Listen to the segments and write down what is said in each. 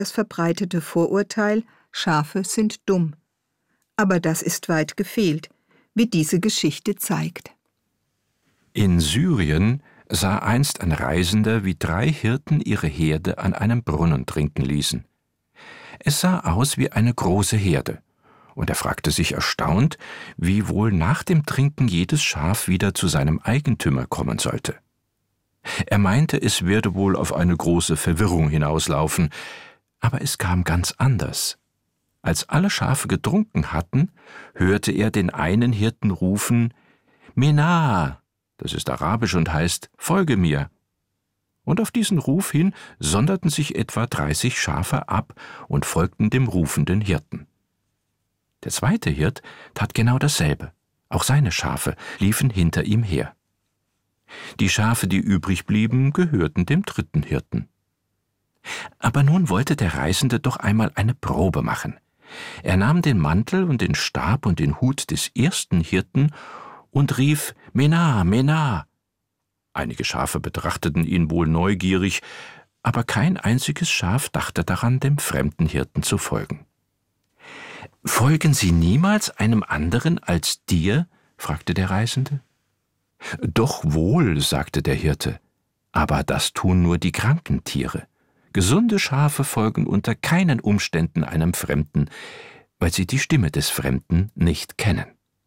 das verbreitete Vorurteil, Schafe sind dumm. Aber das ist weit gefehlt, wie diese Geschichte zeigt. In Syrien sah einst ein Reisender, wie 3 Hirten ihre Herde an einem Brunnen trinken ließen. Es sah aus wie eine große Herde, und er fragte sich erstaunt, wie wohl nach dem Trinken jedes Schaf wieder zu seinem Eigentümer kommen sollte. Er meinte, es werde wohl auf eine große Verwirrung hinauslaufen, aber es kam ganz anders. Als alle Schafe getrunken hatten, hörte er den einen Hirten rufen: »Mena«, das ist arabisch und heißt »Folge mir«. Und auf diesen Ruf hin sonderten sich etwa 30 Schafe ab und folgten dem rufenden Hirten. Der zweite Hirt tat genau dasselbe. Auch seine Schafe liefen hinter ihm her. Die Schafe, die übrig blieben, gehörten dem dritten Hirten. Aber nun wollte der Reisende doch einmal eine Probe machen. Er nahm den Mantel und den Stab und den Hut des ersten Hirten und rief: »Mena, Mena!« Einige Schafe betrachteten ihn wohl neugierig, aber kein einziges Schaf dachte daran, dem fremden Hirten zu folgen. »Folgen Sie niemals einem anderen als dir?« fragte der Reisende. »Doch wohl«, sagte der Hirte, »aber das tun nur die kranken Tiere. Gesunde Schafe folgen unter keinen Umständen einem Fremden, weil sie die Stimme des Fremden nicht kennen.«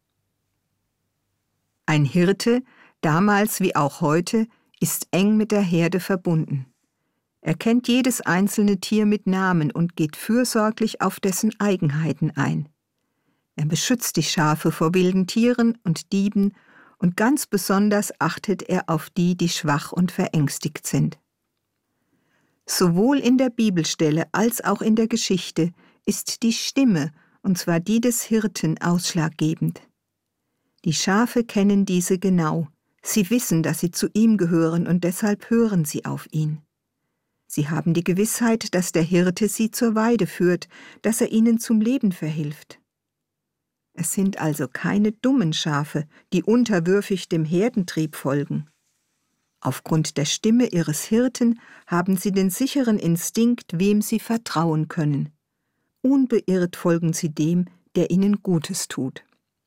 Ein Hirte, damals wie auch heute, ist eng mit der Herde verbunden. Er kennt jedes einzelne Tier mit Namen und geht fürsorglich auf dessen Eigenheiten ein. Er beschützt die Schafe vor wilden Tieren und Dieben, und ganz besonders achtet er auf die, die schwach und verängstigt sind. Sowohl in der Bibelstelle als auch in der Geschichte ist die Stimme, und zwar die des Hirten, ausschlaggebend. Die Schafe kennen diese genau. Sie wissen, dass sie zu ihm gehören, und deshalb hören sie auf ihn. Sie haben die Gewissheit, dass der Hirte sie zur Weide führt, dass er ihnen zum Leben verhilft. Es sind also keine dummen Schafe, die unterwürfig dem Herdentrieb folgen. Aufgrund der Stimme ihres Hirten haben sie den sicheren Instinkt, wem sie vertrauen können. Unbeirrt folgen sie dem, der ihnen Gutes tut.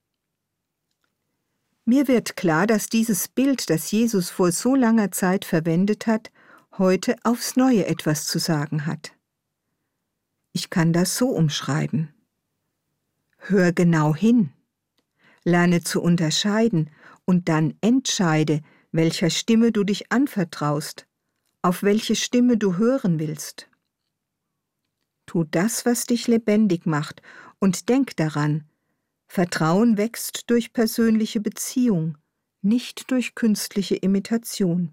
Mir wird klar, dass dieses Bild, das Jesus vor so langer Zeit verwendet hat, heute aufs Neue etwas zu sagen hat. Ich kann das so umschreiben: Hör genau hin, lerne zu unterscheiden und dann entscheide, welcher Stimme du dich anvertraust, auf welche Stimme du hören willst. Tu das, was dich lebendig macht, und denk daran: Vertrauen wächst durch persönliche Beziehung, nicht durch künstliche Imitation.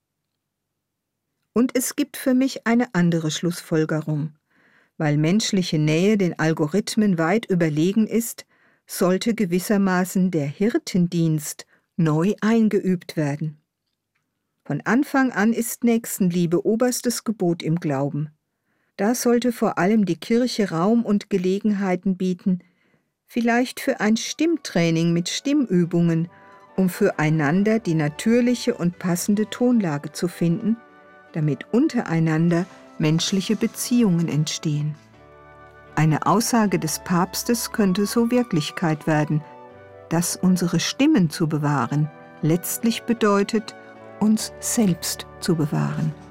Und es gibt für mich eine andere Schlussfolgerung. Weil menschliche Nähe den Algorithmen weit überlegen ist, sollte gewissermaßen der Hirtendienst neu eingeübt werden. Von Anfang an ist Nächstenliebe oberstes Gebot im Glauben. Da sollte vor allem die Kirche Raum und Gelegenheiten bieten, vielleicht für ein Stimmtraining mit Stimmübungen, um füreinander die natürliche und passende Tonlage zu finden, damit untereinander menschliche Beziehungen entstehen. Eine Aussage des Papstes könnte so Wirklichkeit werden, dass unsere Stimmen zu bewahren letztlich bedeutet, uns selbst zu bewahren.